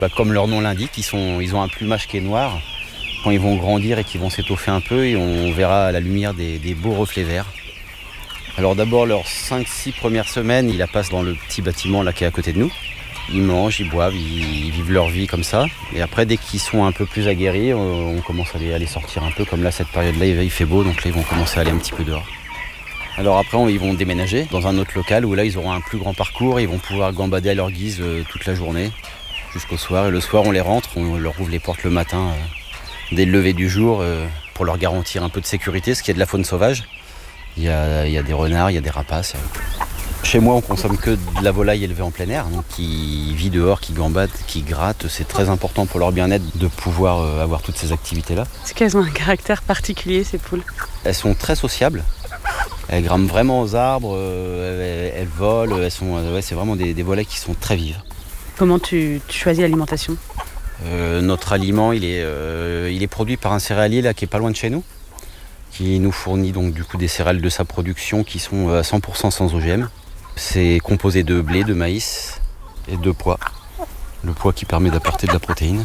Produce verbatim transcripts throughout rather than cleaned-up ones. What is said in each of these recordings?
Bah, comme leur nom l'indique, ils, sont, ils ont un plumage qui est noir. Quand ils vont grandir et qu'ils vont s'étoffer un peu, et on verra à la lumière des, des beaux reflets verts. Alors d'abord, leurs cinq six premières semaines, ils la passent dans le petit bâtiment là qui est à côté de nous. Ils mangent, ils boivent, ils, ils vivent leur vie comme ça. Et après, dès qu'ils sont un peu plus aguerris, on, on commence à les, à les sortir un peu. Comme là, cette période-là, il fait beau, donc là, ils vont commencer à aller un petit peu dehors. Alors après, on, ils vont déménager dans un autre local où là, ils auront un plus grand parcours. Ils vont pouvoir gambader à leur guise euh, toute la journée jusqu'au soir. Et le soir, on les rentre, on leur ouvre les portes le matin. Euh, dès le lever du jour euh, pour leur garantir un peu de sécurité, parce qu'il y a de la faune sauvage. Il y a, il y a des renards, il y a des rapaces. Chez moi, on consomme que de la volaille élevée en plein air, donc qui vit dehors, qui gambade, qui gratte. C'est très important pour leur bien-être de pouvoir euh, avoir toutes ces activités-là. Est-ce qu'elles ont un caractère particulier, ces poules ? Elles sont très sociables. Elles grimpent vraiment aux arbres, euh, elles, elles volent. Elles sont, euh, ouais, c'est vraiment des, des volailles qui sont très vives. Comment tu, tu choisis l'alimentation ? Euh, notre aliment, il est, euh, il est produit par un céréalier là, qui est pas loin de chez nous, qui nous fournit donc du coup des céréales de sa production qui sont à cent pour cent sans O G M. C'est composé de blé, de maïs et de pois. Le pois qui permet d'apporter de la protéine.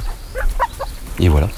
Et voilà.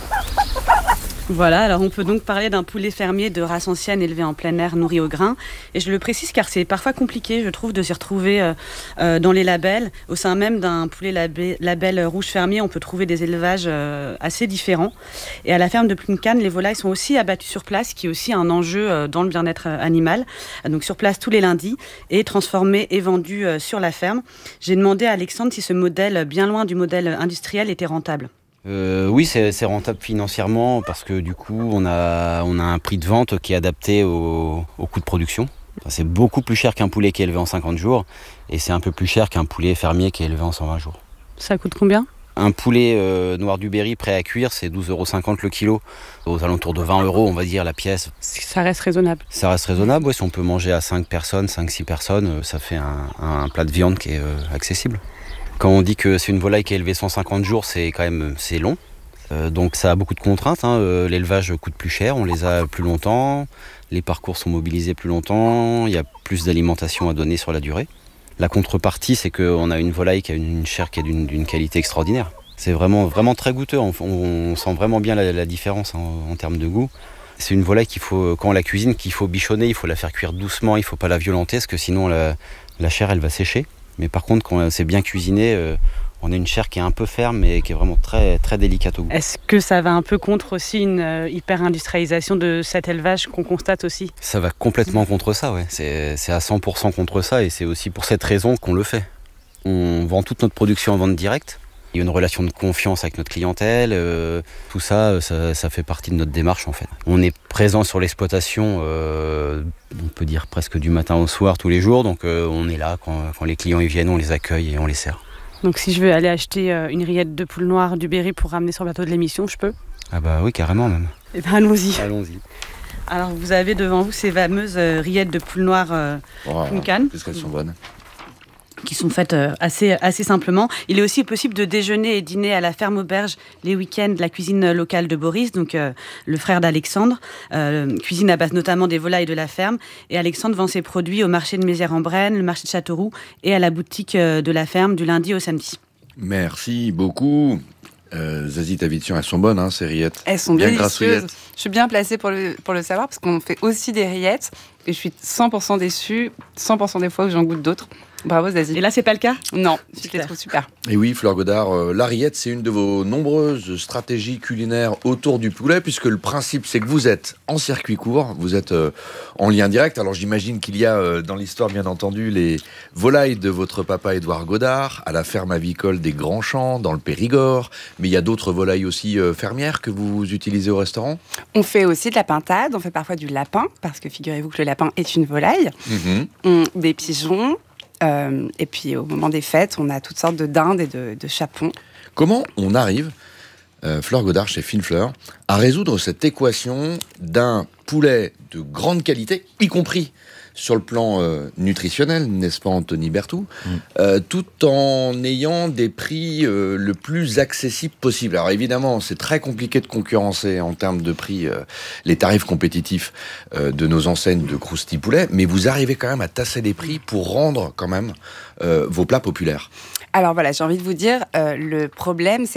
Voilà, alors on peut donc parler d'un poulet fermier de race ancienne élevé en plein air, nourri au grain. Et je le précise car c'est parfois compliqué, je trouve, de s'y retrouver euh, euh, dans les labels. Au sein même d'un poulet label, label rouge fermier, on peut trouver des élevages euh, assez différents. Et à la ferme de Plounkane, les volailles sont aussi abattues sur place, qui est aussi un enjeu euh, dans le bien-être animal. Donc sur place tous les lundis et transformées et vendues euh, sur la ferme. J'ai demandé à Alexandre si ce modèle, bien loin du modèle industriel, était rentable. Euh, oui, c'est, c'est rentable financièrement parce que du coup, on a, on a un prix de vente qui est adapté au, au coût de production. Enfin, c'est beaucoup plus cher qu'un poulet qui est élevé en cinquante jours et c'est un peu plus cher qu'un poulet fermier qui est élevé en cent vingt jours. Ça coûte combien ? Un poulet euh, noir du Berry prêt à cuire, c'est douze euros cinquante le kilo. Aux alentours de vingt euros, on va dire, la pièce. Ça reste raisonnable. Ça reste raisonnable, oui. Si on peut manger à cinq personnes, cinq six personnes, ça fait un, un plat de viande qui est euh, accessible. Quand on dit que c'est une volaille qui est élevée cent cinquante jours, c'est quand même c'est long. Euh, donc ça a beaucoup de contraintes. Hein. Euh, l'élevage coûte plus cher, on les a plus longtemps. Les parcours sont mobilisés plus longtemps. Il y a plus d'alimentation à donner sur la durée. La contrepartie, c'est qu'on a une volaille qui a une chair qui est d'une, d'une qualité extraordinaire. C'est vraiment, vraiment très goûteux. On, on sent vraiment bien la, la différence en, en termes de goût. C'est une volaille qu'il faut, quand on la cuisine, qu'il faut bichonner. Il faut la faire cuire doucement. Il ne faut pas la violenter parce que sinon la, la chair elle va sécher. Mais par contre, quand c'est bien cuisiné, euh, on a une chair qui est un peu ferme et qui est vraiment très, très délicate au goût. Est-ce que ça va un peu contre aussi une euh, hyper-industrialisation de cet élevage qu'on constate aussi ? Ça va complètement contre ça, ouais. C'est, c'est à cent pour cent contre ça et c'est aussi pour cette raison qu'on le fait. On vend toute notre production en vente directe. Il y a une relation de confiance avec notre clientèle. Euh, tout ça, ça, ça fait partie de notre démarche en fait. On est présent sur l'exploitation, euh, on peut dire presque du matin au soir tous les jours. Donc euh, on est là quand, quand les clients ils viennent, on les accueille et on les sert. Donc si je veux aller acheter une rillette de poule noire du Berry pour ramener sur le plateau de l'émission, je peux ? Ah bah oui, carrément même. Eh ben allons-y. Allons-y. Alors vous avez devant vous ces fameuses euh, rillettes de poule noire euh, oh, Plounkane. Qu'est-ce qu'elles sont bonnes. Qui sont faites euh, assez, assez simplement. Il est aussi possible de déjeuner et dîner à la ferme auberge les week-ends, la cuisine locale de Boris, donc euh, le frère d'Alexandre, euh, cuisine à base notamment des volailles de la ferme. Et Alexandre vend ses produits au marché de Mézières-en-Brenne, le marché de Châteauroux et à la boutique euh, de la ferme du lundi au samedi. Merci beaucoup. Euh, Zazie, ta vision, elles sont bonnes, hein, ces rillettes. Elles sont bien délicieuses. Je suis bien placée pour le, pour le savoir parce qu'on fait aussi des rillettes et je suis cent pour cent déçue, cent pour cent des fois que j'en goûte d'autres. Bravo Zazie. Et là, c'est pas le cas ? Non, je les trouve super. Et oui, Fleur Godard, euh, la rillette, c'est une de vos nombreuses stratégies culinaires autour du poulet, puisque le principe, c'est que vous êtes en circuit court, vous êtes euh, en lien direct. Alors j'imagine qu'il y a euh, dans l'histoire, bien entendu, les volailles de votre papa Édouard Godard, à la ferme avicole des Grands Champs, dans le Périgord. Mais il y a d'autres volailles aussi euh, fermières que vous utilisez au restaurant ? On fait aussi de la pintade, on fait parfois du lapin, parce que figurez-vous que le lapin est une volaille. Mm-hmm. On, des pigeons. Euh, et puis au moment des fêtes, on a toutes sortes de dindes et de, de chapons. Comment on arrive, euh, Fleur Godard chez Fine Fleur, à résoudre cette équation d'un poulet de grande qualité, y compris sur le plan euh, nutritionnel, n'est-ce pas Anthony Berthoud, mmh. euh, tout en ayant des prix euh, le plus accessibles possible. Alors évidemment, c'est très compliqué de concurrencer en termes de prix euh, les tarifs compétitifs euh, de nos enseignes de croustilles poulet, mais vous arrivez quand même à tasser les prix pour rendre quand même euh, vos plats populaires. Alors voilà, j'ai envie de vous dire, euh, le problème, c'est